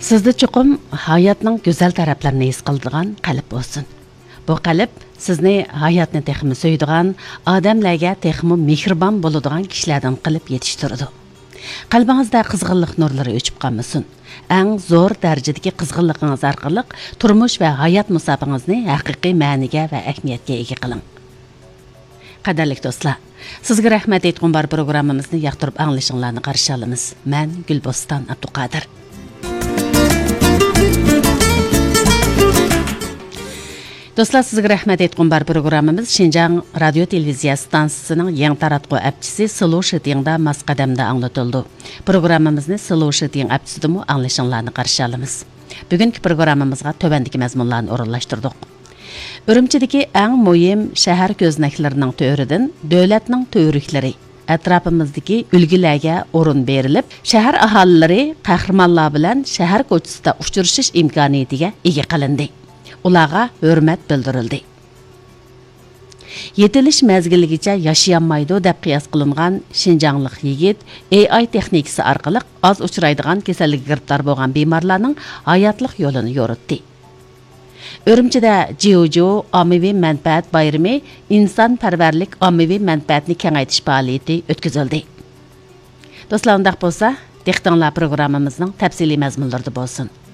Sizdə çoxum hayatның gözəl tərəflərini his qıldırğan qalb olsun. Bu qalb sizni hayatni texmi söydiğan, adamlarga texmi mehribon bo'ladigan kishilardan qilib yetishtirdi. Qalbingizda qizg'inlik nurlari o'chib qolmasin. Eng zo'r darajadagi qizg'inligingiz orqali turmush va hayot musobatangizni haqiqiy ma'niga va ahamiyatga ega qiling. Qadarli do'stlar, sizga rahmat aytgan bar programmamizni yoqtirib anglashinglarni qarshi olamiz. Men Gulboston Abduqodir. Dostlar, sizga rahmat aytgan bar programmamiz Şinjan radio televiziya stansiyasining yangi taratqu apchisi Slow Shitingda masqadamda anglatildi. Programmamizni Slow Shiting apchisidimi anglashinglarni qarshi olamiz. Bugungi programmamizga tövəndiki mazmunlarni o'rinlashtirdik. Urumchidagi eng muhim shahar ko'znaklarining to'ridan davlatning to'riklari atrofimizdagi ulgilarga o'rin berilib, shahar aholilari qahramonlar bilan shahar ko'chasida uchrashish imkoniyatiga ega qilindi. Ularga hurmat bildirildi. Yetilish mezgiligacha yashayanmaydi deb qiyos qilingan Şinjanlik yigit AI texnikasi orqali oz uchraydigan kasallikka giribdor bo'lgan bemorlarning hayotlik yo'lini yo'ritdi. Urumchida Jiujo ommaviy manfaat bayrami insonparvarlik ommaviy manfaatni kengaytirish faoliyati o'tkazildi. Do'stlar, undaq bo'lsa, diqqatinglar programmamizning tafsiliy mazmunlarida bo'lsin.